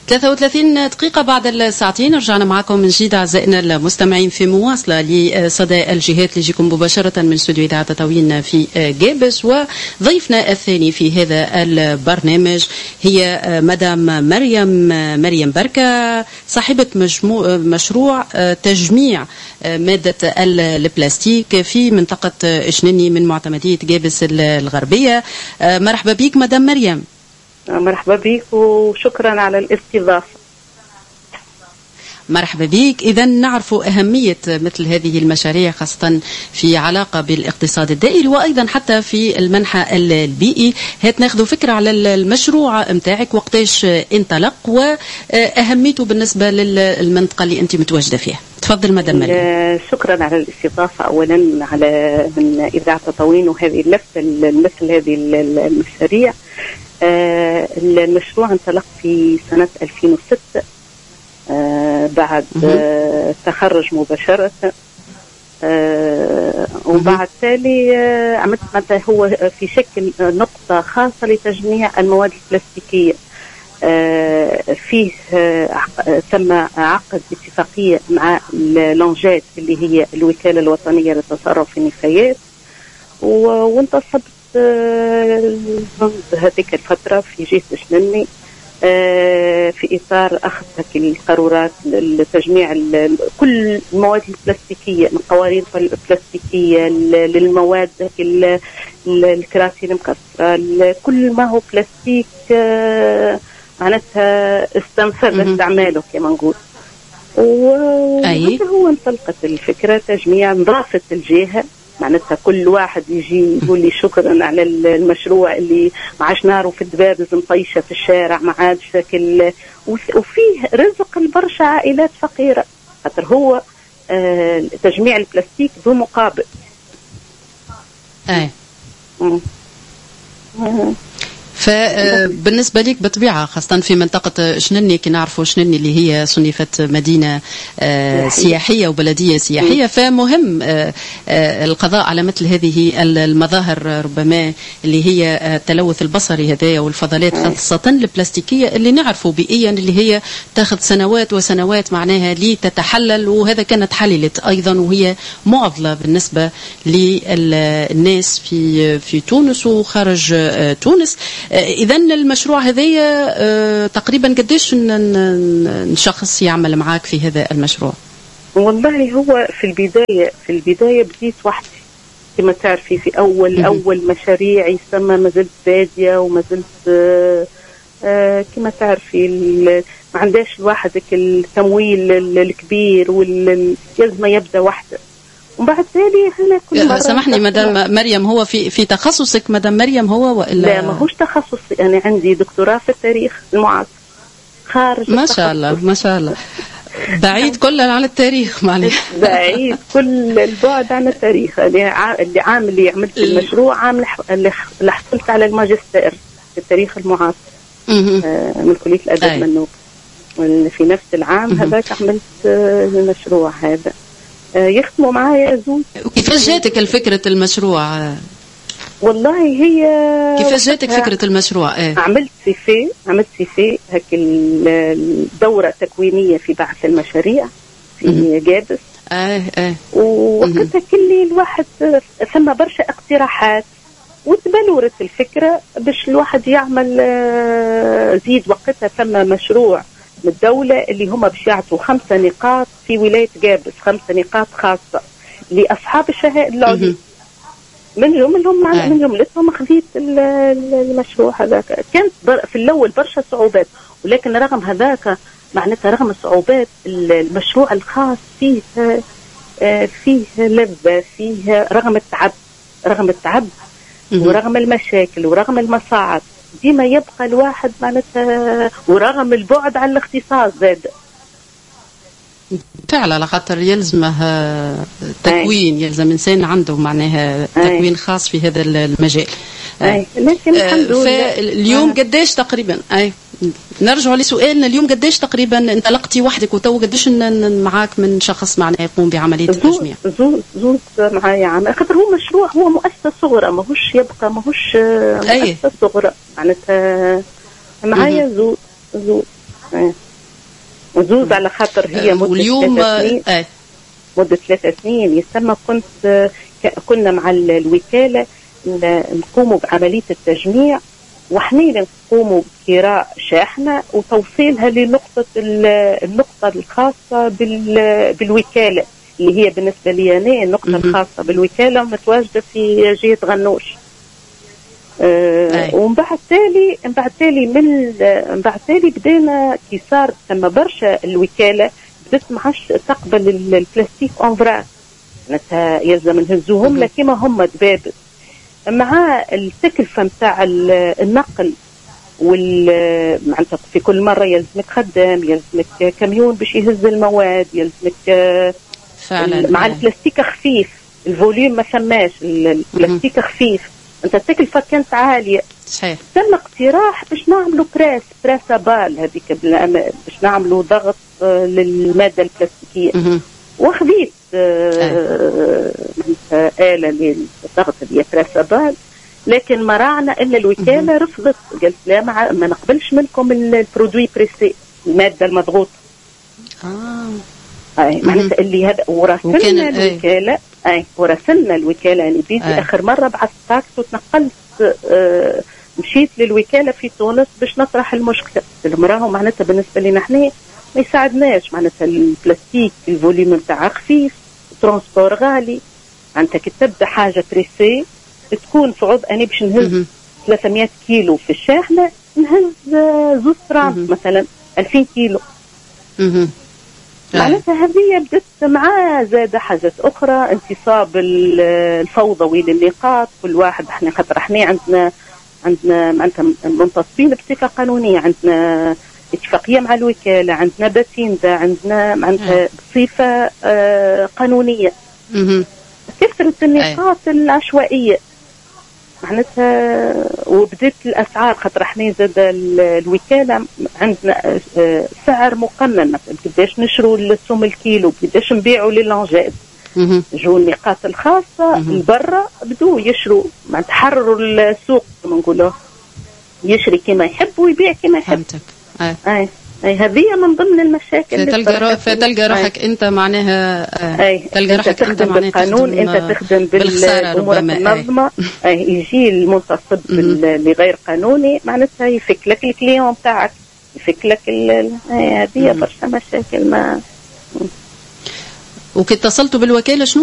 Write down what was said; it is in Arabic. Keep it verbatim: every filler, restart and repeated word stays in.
ثلاثة وثلاثين دقيقة بعد الساعتين رجعنا معكم من جديد أعزائنا المستمعين في مواصلة لصدى الجهات اللي يجيكم مباشرة من استوديو إذاعة تطاوين في جابس. وضيفنا الثاني في هذا البرنامج هي مدام مريم مريم بركة، صاحبة مشروع تجميع مادة البلاستيك في منطقة شنني من معتمدية جابس الغربية. مرحبا بك مدام مريم. مرحبا بك وشكرا على الاستضافة. مرحبا بك. إذا نعرف أهمية مثل هذه المشاريع خاصة في علاقة بالاقتصاد الدائري وأيضا حتى في المنحى البيئي. هات ناخذ فكرة على المشروع متاعك، وقتاش انطلق وأهميته بالنسبة للمنطقة اللي أنت متواجدة فيها. تفضل مدام مريم. شكرا على الاستضافة أولا على من إذاعة تطاوين وهذه اللفتة مثل هذه المشاريع. آه المشروع انطلق في سنة ألفين وستة آه بعد آه تخرج مباشرة. آه وبعد تالي آه عملت متى هو في شكل نقطة خاصة لتجميع المواد البلاستيكية. آه فيه آه تم عقد اتفاقية مع لونجات اللي هي الوكالة الوطنية للتصرف في النفايات، وانتصبت هذيك الفترة في جهة شنني في إطار أخذ القرارات لتجميع كل المواد البلاستيكية من قوارير البلاستيكية للمواد الكراسي المكسرة، كل ما هو بلاستيك معناتها استنفذ استعماله كما نقول. وهذا هو انطلقت الفكرة تجميع نظافة الجهة، معناتها كل واحد يجي يقول لي شكرا على المشروع اللي ما عادش نارو في الدبابز مطيشه في الشارع، ما عادش شكل، وفيه رزق لبرشا عائلات فقيره، خاطر هو آه تجميع البلاستيك ذو مقابل. اي فبالنسبة لك بطبيعة خاصة في منطقة شنني كي نعرفوا شنني اللي هي صنفت مدينة سياحية وبلدية سياحية، فمهم القضاء على مثل هذه المظاهر ربما اللي هي التلوث البصري هذايا والفضلات خاصة البلاستيكية اللي نعرفوا بيئيا اللي هي تاخذ سنوات وسنوات معناها لتتحلل، وهذا كانت حللت أيضا وهي معضلة بالنسبة للناس في في تونس وخارج تونس. إذا المشروع هذايا تقريبا قديش شخص يعمل معاك في هذا المشروع؟ والله هو في البداية في البداية بديت وحدي كما تعرفي، في أول م- أول مشاريع يسمى ما زلت بادية وما زلت كما تعرفي ما عندهاش الواحد التمويل الكبير واللازم يبدأ وحده. وبعد ذلك هنا كل مرة سامحني مدام مريم، هو في في تخصصك مدام مريم هو ولا لا؟ ما هوش تخصصي، أنا عندي دكتوراه في التاريخ المعاصر خارج ما شاء الله ما شاء الله، بعيد كلا عن التاريخ معلش بعيد كل البعد عن التاريخ. اللي عام اللي عملت المشروع عام اللي حصلت على الماجستير في التاريخ المعاصر من كلية الأدب منوب، في نفس العام هذاك عملت المشروع هذا. يخدموا معايا زوج. كيفاش جاتك الفكرة المشروع؟ والله هي كيفاش جاتك فكرة المشروع؟ ايه؟ عملت سيفي عملت سيفي هيك الدورة تكوينية في بحث المشاريع في جابس. ايه ايه ووقتها كل الواحد ثم برشا اقتراحات وتبلورت الفكرة باش الواحد يعمل زيد. وقتها ثم مشروع من الدولة اللي هم باش يعطوا خمسة نقاط في ولاية جابس، خمسة نقاط خاصة لأصحاب الشهائد العليا. من جملهم من جملتهم خذيت المشروع هذاك. كانت في الأول برشا صعوبات، ولكن رغم هذاك معناتها رغم الصعوبات المشروع الخاص فيه فيه لذة، فيه رغم التعب رغم التعب ورغم المشاكل ورغم المصاعب ديما يبقى الواحد معناتها، ورغم البعد عن الاختصاص زاد فعلا على خاطر يلزمه تكوين، يلزم إنسان عنده معناها تكوين خاص في هذا المجال. أي. لكن الحمد لله. اليوم قديش تقريبا أي نرجع لسؤالنا اليوم قديش تقريبا انطلقتي وحدك وتو قديش معاك من شخص معناه يقوم بعملية التجميع؟ زوز زوز معايا عام خاطر هو مشروع هو مؤسسة صغرى ماهوش يبقى ماهوش مؤسسة صغرى معناتها معايا زوز زوز وزوز على خاطر هي مدة واليوم ثلاثة سنين آه. مدة ثلاثة سنين يسمى كنت كنا مع الوكالة نقوموا بعملية التجميع وحنا نقوموا بكراء شاحنة وتوصيلها لنقطة النقطة الخاصة بالوكالة اللي هي بالنسبة لي أنا النقطة الخاصة بالوكالة متواجدة في جهة غنوش. أه ومن بعد تالي من بعد تالي من من بعد تالي بدينا كي صار ثم برشا الوكالة بدت ما عادش تقبل البلاستيك اون فراك معناتها يلزم نهزوهم لك كيما هم دبابس مع التكلفة نتاع النقل وال معناتها في كل مرة يلزمك خدام يلزمك كاميون باش يهز المواد يلزمك فعلا مع البلاستيك خفيف الفوليوم ما ثماش البلاستيك خفيف انت التكلفة كانت عالية. صحيح. تم اقتراح باش نعملوا براس براسة بال هذيك باش نعملوا ضغط للمادة البلاستيكية وخذيت آه آلة للضغط اللي براسة بال لكن مرعنا إلا الوكالة رفضت قالت لا ما نقبلش منكم البرودوي بريسي المادة المضغوطة. آه. أي معناتها اللي هذا وراسلنا الوكالة أي وراسلنا الوكالة يعني بيجي أي. آخر مرة بعثت تاكس وتنقلت آه مشيت للوكالة في تونس باش نطرح المشكلة المراه معناتها بالنسبة لنا احنا ما يساعدناش معناتها البلاستيك الفوليوم نتاعها خفيف ترانسبور غالي معناتها كي تبدا حاجة بريسي تكون في عوض أنا باش نهز ثلاثمية كيلو في الشاحنة نهز زوز ترانس مثلا ألفين كيلو معناتها هذه بدت مع زاد حاجات أخرى انتصاب الفوضوي للنقاط كل واحد احنا خاطر احنا عندنا عندنا معناتها منتصبين بصفة قانونية عندنا اتفاقية مع الوكالة عندنا باتيندا عندنا معناتها بصفة آه قانونية كثرت النقاط العشوائية معناتها وبدت الأسعار خاطر احنا زاد الوكالة عندنا سعر مقنن مثلا قداش نشروا السوم الكيلو قداش نبيعوا للانجاد جو النقاط الخاصة البرة بدو يشروا معناتها تحرروا السوق كما نقولوا يشري كما يحب ويبيع كما يحب. أي. أي. أي هذه من ضمن المشاكل تلقى رو... فتلقى روحك أنت معناها أي. تلقى روحك أنت معناها بالقانون أنت تخدم بالأمور المنظمة يجي المنتصب بغير قانوني معناتها يفك لك الكليون بتاعك يفك لك ال... هذه برشا مشاكل ما وكي اتصلتوا بالوكالة شنو